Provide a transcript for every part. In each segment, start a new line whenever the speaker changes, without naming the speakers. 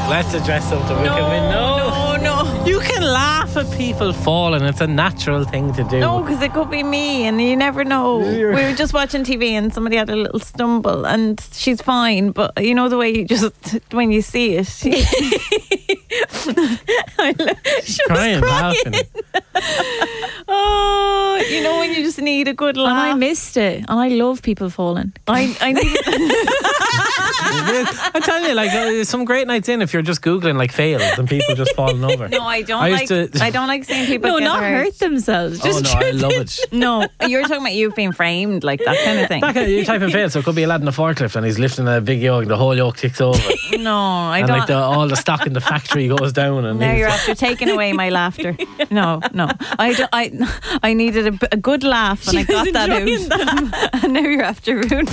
Let's address something. No. You can laugh at people falling. It's a natural thing to do.
No, because it could be me, and you never know. We were just watching TV, and somebody had a little stumble, and she's fine. But you know the way you just when you see it, she was crying. Laughing. Oh, you know when you just need a good laugh.
And I missed it, and I love people falling.
I need.
I tell you, like some great nights in if you're just googling like fails and people just falling over.
No, I don't I don't like seeing people
hurt themselves. Just
I love it.
No, you're talking about you've been framed, like that kind of thing.
You type in fail, so it could be a lad in a forklift and he's lifting a big yoke and the whole yoke ticks over.
No, I
and
don't.
Like all the stock in the factory goes down. And
now you're after taking away my laughter. No. I needed a good laugh and I got that out. And now you're after ruining.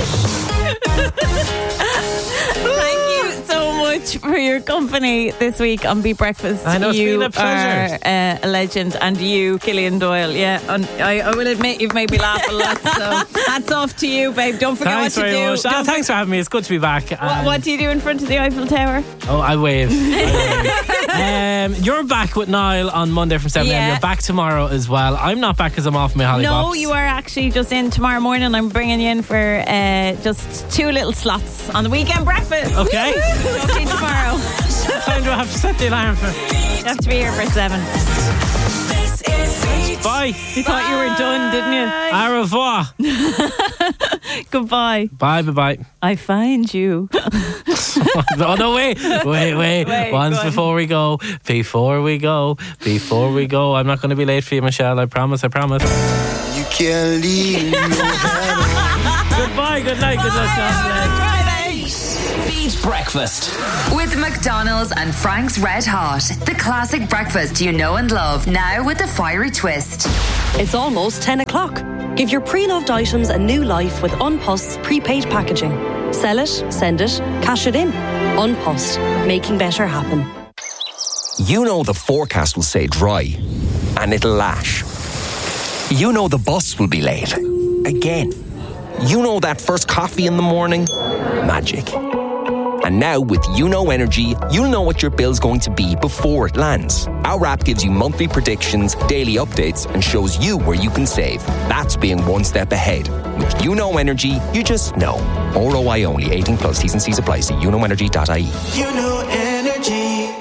Thank you so much for your company this week on Beat Breakfast.
I know, it's
you
been a pleasure.
are a legend, and you, Cillian Doyle. Yeah, and I will admit you've made me laugh a lot. So hats off to you, babe. Don't forget
thanks
what you
very
do.
much. Thanks for having me. It's good to be back.
What do you do in front of the Eiffel Tower?
Oh, I wave. You're back with Niall on Monday from 7am.
Yeah.
You're back tomorrow as well. I'm not back because I'm off my hollybox.
No, you are actually just in tomorrow morning. I'm bringing you in for just 2 little slots on the weekend breakfast.
Okay.
Talk to you tomorrow.
What time do I have to set the alarm for?
You have to be here for 7.
Bye.
You thought you were done, didn't you?
Au revoir.
Goodbye.
Bye.
I find you.
Oh no, wait. Once before we go. I'm not going to be late for you, Michelle. I promise.
You can't leave.
Goodbye, good night, good luck, God.
Beat Breakfast
with McDonald's and Frank's Red Hot, the classic breakfast you know and love, now with a fiery twist.
It's almost 10 o'clock. Give your pre-loved items a new life with Unpost's prepaid packaging. Sell it, send it, cash it in. Unpost, making better happen.
You know the forecast will say dry, and it'll lash. You know the bus will be late. Again. You know that first coffee in the morning? Magic. And now with Energy, you'll know what your bill's going to be before it lands. Our app gives you monthly predictions, daily updates, and shows you where you can save. That's being one step ahead. With Energy, you just know. ROI only. 18+. T's and C's apply. See unoenergy.ie.
Energy.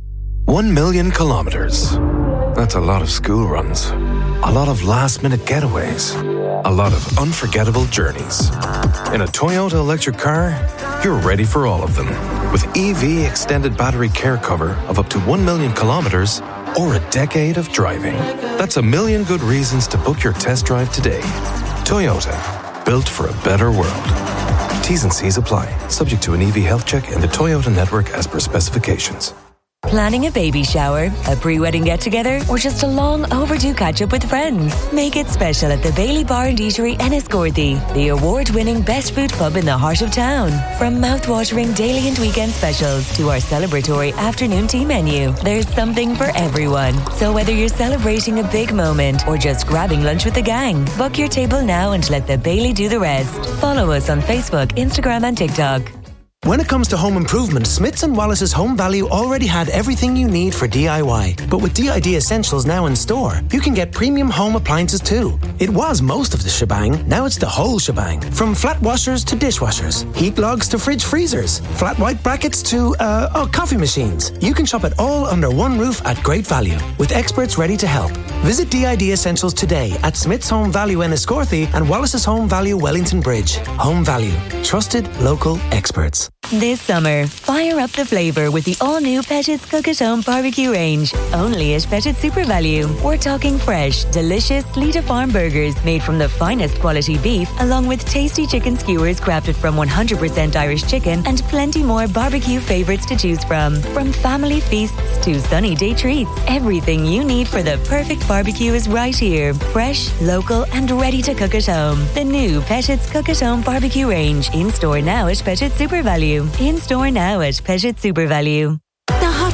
1 million kilometers. That's a lot of school runs. A lot of last-minute getaways. A lot of unforgettable journeys. In a Toyota electric car, you're ready for all of them. With EV extended battery care cover of up to 1 million kilometers or a decade of driving. That's a million good reasons to book your test drive today. Toyota, built for a better world. T's and C's apply. Subject to an EV health check in the Toyota network as per specifications.
Planning a baby shower, a pre-wedding get-together, or just a long overdue catch-up with friends? Make it special at the Bailey Bar and Eatery Enniscorthy, the award-winning best food pub in the heart of town. From mouth-watering daily and weekend specials to our celebratory afternoon tea menu, there's something for everyone. So whether you're celebrating a big moment or just grabbing lunch with the gang, book your table now and let the Bailey do the rest. Follow us on Facebook, Instagram and TikTok.
When it comes to home improvement, Smiths & Wallace's Home Value already had everything you need for DIY. But with DID Essentials now in store, you can get premium home appliances too. It was most of the shebang, now it's the whole shebang. From flat washers to dishwashers, heat logs to fridge freezers, flat white brackets to, coffee machines. You can shop it all under one roof at great value, with experts ready to help. Visit DID Essentials today at Smith's Home Value Enniscorthy and Wallace's Home Value Wellington Bridge. Home Value. Trusted local experts.
This summer, fire up the flavour with the all-new Petit's Cook at Home barbecue range. Only at Petit's Super Value. We're talking fresh, delicious Lita Farm burgers made from the finest quality beef, along with tasty chicken skewers crafted from 100% Irish chicken and plenty more barbecue favourites to choose from. From family feasts to sunny day treats, everything you need for the perfect barbecue is right here. Fresh, local and ready to cook at home. The new Petit's Cook at Home barbecue range. In store now at Petit's Super Value. In store now at Petit's Super Value.
The Hot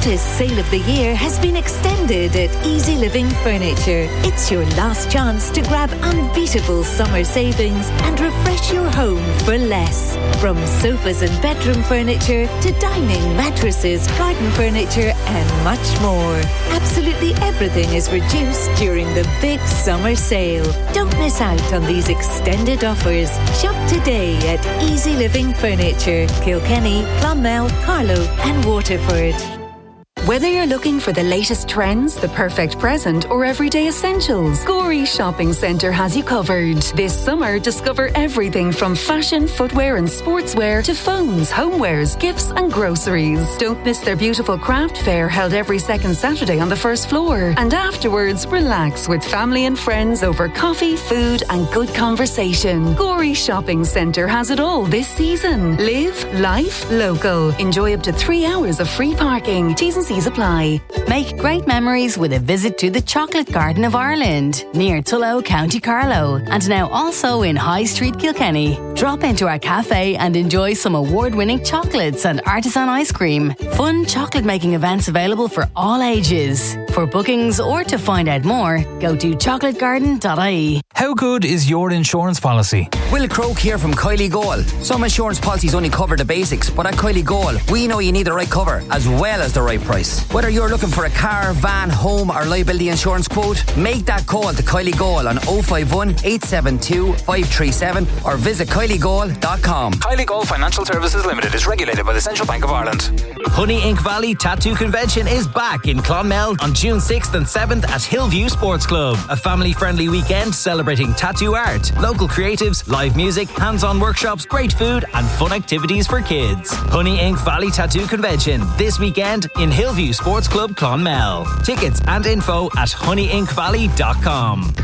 hottest sale of the year has been extended at Easy Living Furniture. It's your last chance to grab unbeatable summer savings and refresh your home for less. From sofas and bedroom furniture to dining, mattresses, garden furniture and much more. Absolutely everything is reduced during the big summer sale. Don't miss out on these extended offers. Shop today at Easy Living Furniture, Kilkenny, Clonmel, Carlow and Waterford.
Whether you're looking for the latest trends, the perfect present, or everyday essentials, Gorey Shopping Centre has you covered. This summer, discover everything from fashion, footwear and sportswear to phones, homewares, gifts and groceries. Don't miss their beautiful craft fair held every second Saturday on the first floor. And afterwards, relax with family and friends over coffee, food and good conversation. Gorey Shopping Centre has it all this season. Live life local. Enjoy up to 3 hours of free parking. T's and C's apply.
Make great memories with a visit to the Chocolate Garden of Ireland, near Tullow, County Carlow, and now also in High Street, Kilkenny. Drop into our cafe and enjoy some award-winning chocolates and artisan ice cream. Fun chocolate-making events available for all ages. For bookings or to find out more, go to chocolategarden.ie.
How good is your insurance policy?
Will Croak here from Kylie Goal. Some insurance policies only cover the basics, but at Kylie Goal, we know you need the right cover as well as the right price. Whether you're looking for a car, van, home or liability insurance quote, make that call to Kylie Goal on 051 872 537 or visit kyliegoal.com.
Kylie Goal Financial Services Limited is regulated by the Central Bank of Ireland. Honey Ink Valley Tattoo Convention is back in Clonmel on June 6th and 7th at Hillview Sports Club. A family-friendly weekend celebrating tattoo art, local creatives, live music, hands-on workshops, great food and fun activities for kids. Honey Ink Valley Tattoo Convention this weekend in Hillview Sports Club Clonmel. Tickets and info at honeyinkvalley.com.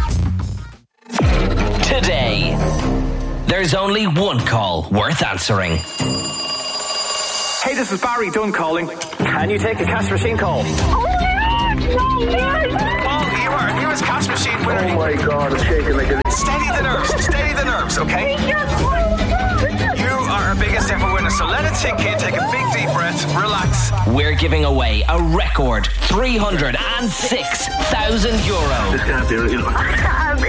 Today, there's only one call worth answering.
Hey, this is Barry Dunn calling. Can you take a cash machine call?
Oh,
you are newest cash machine winner.
oh my God, I'm shaking like a...
Steady the nerves, okay? You are our biggest ever winner, so let it sink in, take a big deep breath, relax.
We're giving away a record €306,000.
This can't be real.